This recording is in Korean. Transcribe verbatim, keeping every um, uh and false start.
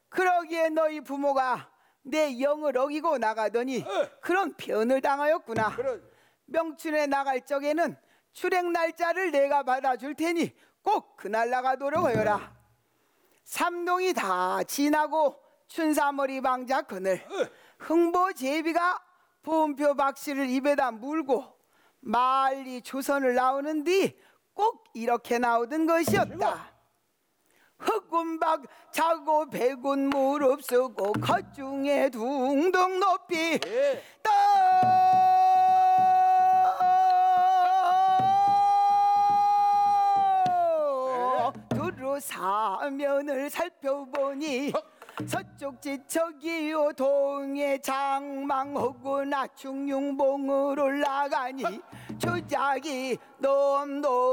그러기에 너희 부모가 내 영을 어기고 나가더니 그런 변을 당하였구나. 명춘에 나갈 적에는 출행 날짜를 내가 받아줄 테니 꼭 그날 나가도록 하여라. 삼동이 다 지나고 춘삼월이 방작하늘 흥보제비가 보험표 박씨를 입에다 물고 말리 조선을 나오는 뒤 꼭 이렇게 나오던 것이었다. 흑운박 자고 백운 무릎 쓰고 겉중에 둥둥 높이 떠 두루 사면을 살펴보니 서쪽 지척이요 동해 장망하고 나충융봉을 올라가니 주작이 넘넘